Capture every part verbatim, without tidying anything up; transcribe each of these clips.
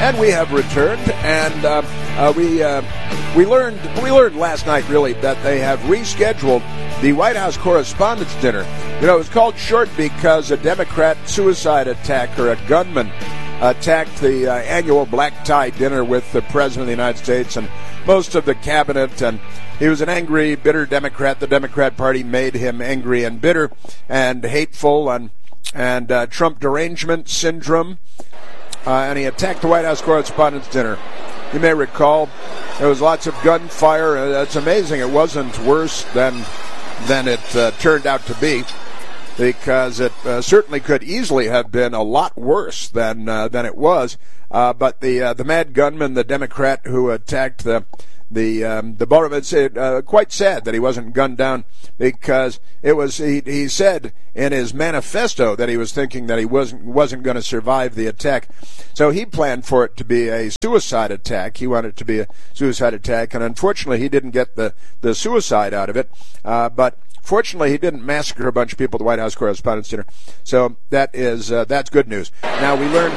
And we have returned, and uh, uh, we uh, we learned we learned last night, really, that they have rescheduled the White House Correspondents' Dinner. You know, it was called short because a Democrat suicide attacker, a gunman, attacked the uh, annual black tie dinner with the President of the United States and most of the cabinet, and he was an angry, bitter Democrat. The Democrat Party made him angry and bitter and hateful and, and uh, Trump derangement syndrome. Uh, and he attacked the White House Correspondents' Dinner. You may recall there was lots of gunfire. Uh, it's amazing it wasn't worse than than it uh, turned out to be, because it uh, certainly could easily have been a lot worse than uh, than it was. Uh, but the uh, the mad gunman, the Democrat who attacked the the um, the ballroom, it's uh, quite sad that he wasn't gunned down, because it was he, he said in his manifesto that he was thinking that he wasn't wasn't going to survive the attack. So he planned for it to be a suicide attack. He wanted it to be a suicide attack, and unfortunately he didn't get the, the suicide out of it. Uh, but fortunately he didn't massacre a bunch of people at the White House Correspondents' Dinner. So that is uh, that's good news. Now we learned.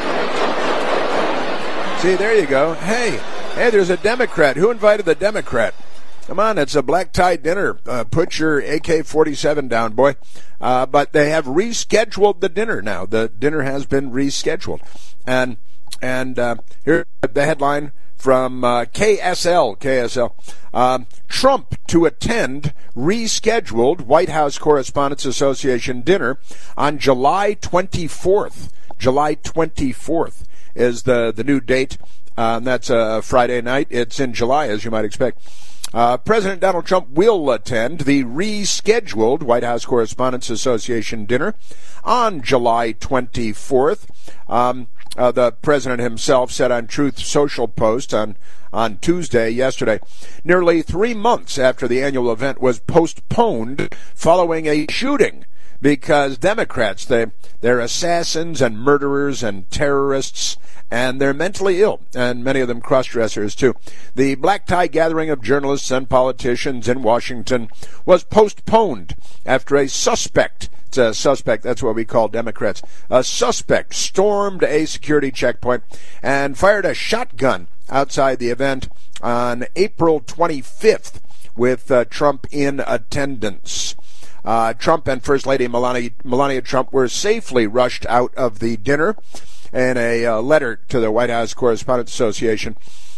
See, there you go. Hey, hey, there's a Democrat. Who invited the Democrat? Come on, it's a black tie dinner. Uh, put your A K forty-seven down, boy. Uh, but they have rescheduled the dinner now. The dinner has been rescheduled. And and uh, here's the headline from uh, K S L. K S L. Um, Trump to attend rescheduled White House Correspondents' Association dinner on July twenty-fourth. July twenty-fourth is the, the new date. Um, that's a Friday night. It's in July, as you might expect. Uh, President Donald Trump will attend the rescheduled White House Correspondents' Association dinner on July twenty-fourth. Um, uh, the president himself said on Truth Social Post on, on Tuesday, yesterday, nearly three months after the annual event was postponed following a shooting, because Democrats, they, they're assassins and murderers and terrorists, and they're mentally ill, and many of them cross-dressers, too. The black tie gathering of journalists and politicians in Washington was postponed after a suspect, it's a suspect, that's what we call Democrats, a suspect stormed a security checkpoint and fired a shotgun outside the event on April twenty-fifth with uh, Trump in attendance. Uh, Trump and First Lady Melania, Melania Trump were safely rushed out of the dinner. In a uh, letter to the White House Correspondents' Association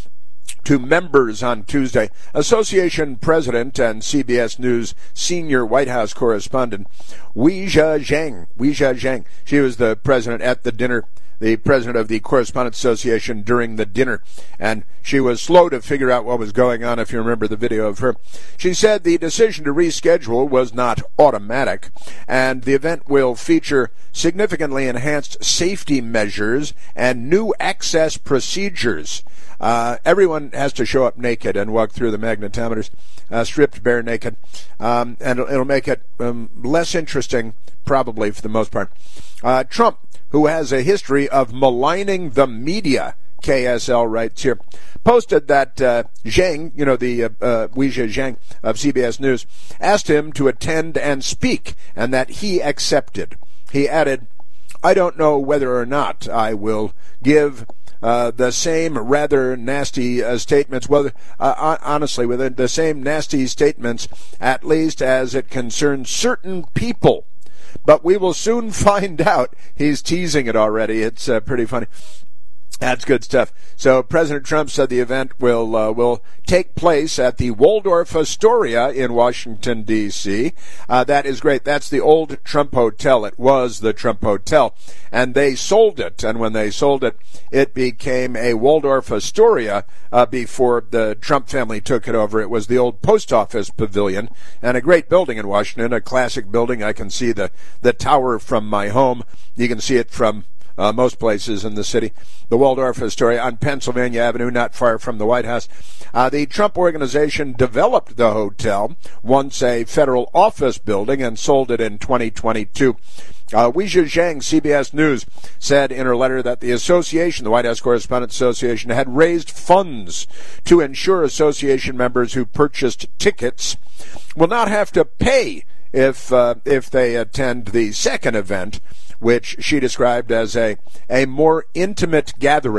to members on Tuesday, Association President and C B S News senior White House correspondent Weijia Zhang, Weijia Zhang, she was the president at the dinner, the president of the Correspondents' Association during the dinner, and she was slow to figure out what was going on, if you remember the video of her. She said the decision to reschedule was not automatic, and the event will feature significantly enhanced safety measures and new access procedures. Uh, everyone has to show up naked and walk through the magnetometers, uh, stripped bare naked, um, and it'll, it'll make it um, less interesting, probably, for the most part. Uh, Trump, who has a history of maligning the media, K S L writes here, posted that uh, Zhang, you know, the uh, uh, Weijia Zhang of C B S News, asked him to attend and speak, and that he accepted. He added, I don't know whether or not I will give uh, the same rather nasty uh, statements, well, uh, honestly, with the same nasty statements, at least as it concerns certain people. But we will soon find out. He's teasing it already. It's uh, pretty funny. That's good stuff. So President Trump said the event will uh, will take place at the Waldorf Astoria in Washington, D C Uh, that is great. That's the old Trump Hotel. It was the Trump Hotel. And they sold it. And when they sold it, it became a Waldorf Astoria uh, before the Trump family took it over. It was the old post office pavilion, and a great building in Washington, a classic building. I can see the, the tower from my home. You can see it from Uh, most places in the city. The Waldorf Astoria on Pennsylvania Avenue, not far from the White House. Uh, the Trump Organization developed the hotel, once a federal office building, and sold it in twenty twenty-two. Uh, Weijia Zhang, C B S News, said in her letter that the association, the White House Correspondents' Association, had raised funds to ensure association members who purchased tickets will not have to pay if uh, if they attend the second event, which she described as a, a more intimate gathering.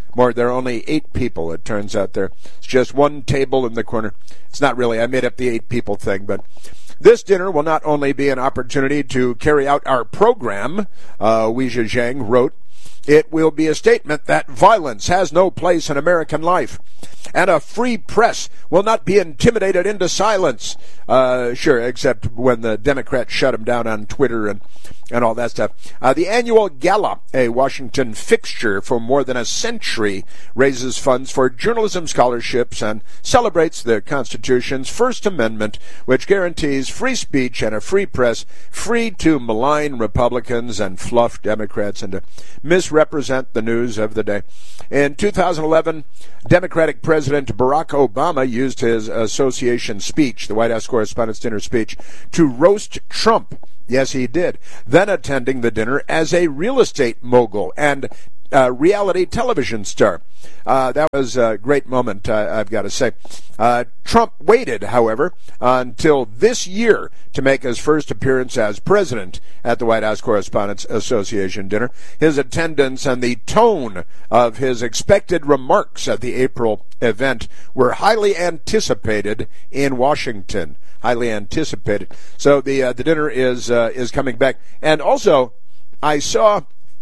more. There are only eight people, it turns out. There. It's just one table in the corner. It's not really. I made up the eight people thing, but this dinner will not only be an opportunity to carry out our program, uh, Wei Zhejiang wrote, it will be a statement that violence has no place in American life, and a free press will not be intimidated into silence. Uh, sure, except when the Democrats shut him down on Twitter and, and all that stuff. Uh, the annual gala, a Washington fixture for more than a century, raises funds for journalism scholarships and celebrates the Constitution's First Amendment, which guarantees free speech and a free press, free to malign Republicans and fluff Democrats and to misrepresent the news of the day. In two thousand eleven, Democratic President Barack Obama used his association speech, the White House Correspondents' Dinner speech, to roast Trump. Yes, he did. Then attending the dinner as a real estate mogul and uh, reality television star. Uh, that was a great moment, uh, I've got to say. Uh, Trump waited, however, until this year to make his first appearance as president at the White House Correspondents' Association dinner. His attendance and the tone of his expected remarks at the April event were highly anticipated in Washington. Highly anticipated. So the uh, the dinner is uh, is coming back. And also, I saw,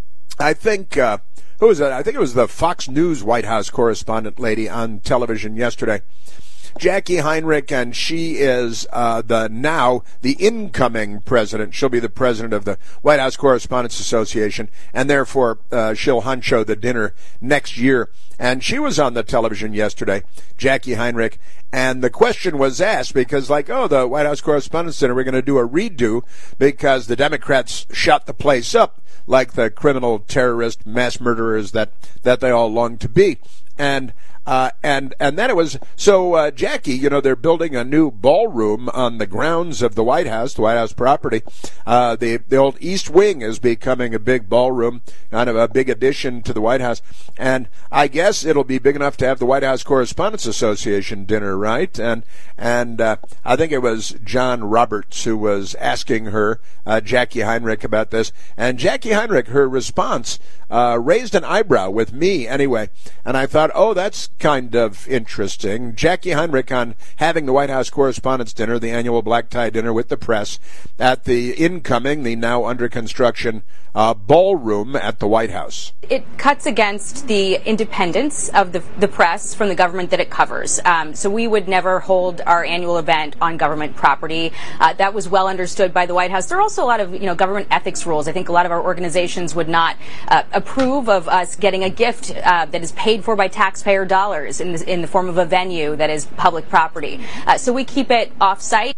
I think, uh, who was that? I think it was the Fox News White House correspondent lady on television yesterday, Jackie Heinrich, and she is uh, the now the incoming president. She'll be the president of the White House Correspondents' Association, and therefore uh, she'll honcho the dinner next year. And she was on the television yesterday, Jackie Heinrich, and the question was asked because, like, oh, the White House Correspondents' Dinner, we're going to do a redo because the Democrats shut the place up like the criminal, terrorist, mass murderers that, that they all long to be. And Uh, and and then it was, so uh, Jackie, you know, they're building a new ballroom on the grounds of the White House, the White House property. Uh, the, the old East Wing is becoming a big ballroom, kind of a big addition to the White House. And I guess it'll be big enough to have the White House Correspondents' Association dinner, right? And and uh, I think it was John Roberts who was asking her, uh, Jackie Heinrich, about this. And Jackie Heinrich, her response uh, raised an eyebrow with me anyway. And I thought, oh, that's kind of interesting. Jackie Heinrich on having the White House Correspondents' Dinner, the annual black tie dinner with the press, at the incoming, the now under construction uh, ballroom at the White House. It cuts against the independence of the, the press from the government that it covers. Um, so we would never hold our annual event on government property. Uh, that was well understood by the White House. There are also a lot of, you know, government ethics rules. I think a lot of our organizations would not uh, approve of us getting a gift uh, that is paid for by taxpayer dollars in the, in the form of a venue that is public property. Uh, so we keep it off-site.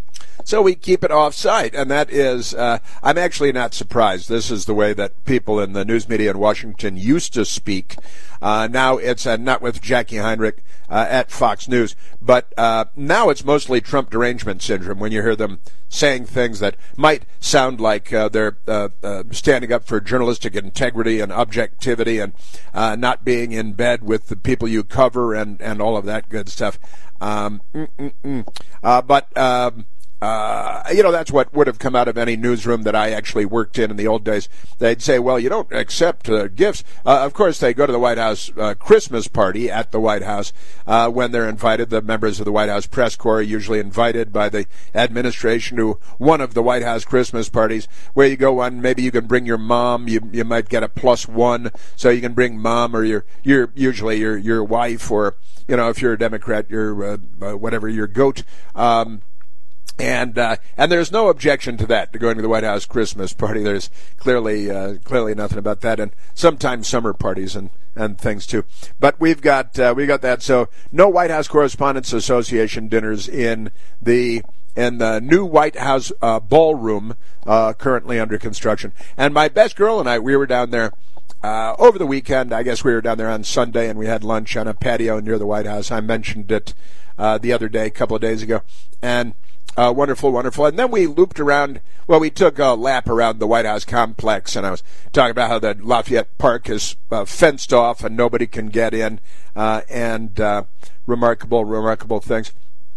So we keep it off-site, and that is, uh, I'm actually not surprised. This is the way that people in the news media in Washington used to speak. Uh, now it's uh, not with Jackie Heinrich uh, at Fox News, but uh, now it's mostly Trump derangement syndrome when you hear them saying things that might sound like uh, they're uh, uh, standing up for journalistic integrity and objectivity and uh, not being in bed with the people you cover and, and all of that good stuff. Um, mm, mm, mm. Uh, but... Um, Uh, you know, that's what would have come out of any newsroom that I actually worked in in the old days. They'd say, well, you don't accept uh, gifts. Uh, of course, they go to the White House uh, Christmas party at the White House uh, when they're invited. The members of the White House press corps are usually invited by the administration to one of the White House Christmas parties where you go on. Maybe you can bring your mom. You you might get a plus one, so you can bring mom or your your usually your your wife, or, you know, if you're a Democrat, your uh, uh, whatever, your goat. Um, And uh, and there's no objection to that, to going to the White House Christmas party. There's clearly uh, clearly nothing about that, and sometimes summer parties and, and things too. But we've got uh, we got that. So no White House Correspondents' Association dinners in the in the new White House uh, ballroom uh, currently under construction. And my best girl and I, we were down there uh, over the weekend. I guess we were down there on Sunday, and we had lunch on a patio near the White House. I mentioned it uh, the other day, a couple of days ago, and. Uh, wonderful, wonderful. And then we looped around, well, we took a lap around the White House complex, and I was talking about how the Lafayette Park is uh, fenced off and nobody can get in, uh, and uh, remarkable, remarkable things.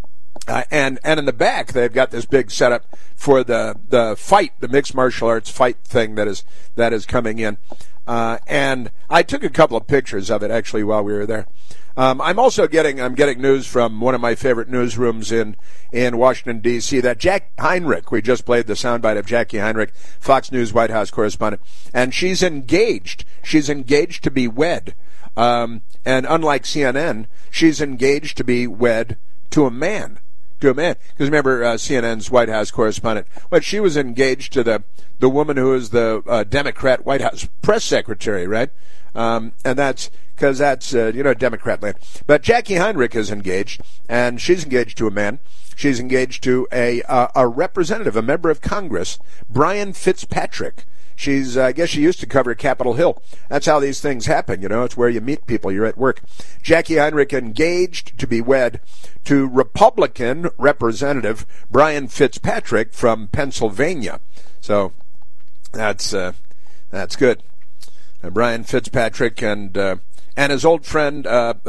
Uh, and, and in the back, they've got this big setup for the, the fight, the mixed martial arts fight thing that is, that is coming in. Uh, and I took a couple of pictures of it actually while we were there. Um, I'm also getting I'm getting news from one of my favorite newsrooms in in Washington D C that Jack Heinrich. We just played the soundbite of Jackie Heinrich, Fox News White House correspondent, and she's engaged. She's engaged to be wed, um, and unlike C N N, she's engaged to be wed to a man. To a man, because remember uh, C N N's White House correspondent, well, she was engaged to the the woman who is the uh, Democrat White House press secretary, right? Um, and that's because that's uh, you know Democrat land. But Jackie Heinrich is engaged, and she's engaged to a man. She's engaged to a uh, a representative, a member of Congress, Brian Fitzpatrick. She's, uh, I guess she used to cover Capitol Hill. That's how these things happen, you know. It's where you meet people. You're at work. Jackie Heinrich engaged to be wed to Republican Representative Brian Fitzpatrick from Pennsylvania. So that's uh, that's good. Uh, Brian Fitzpatrick and uh, and his old friend uh,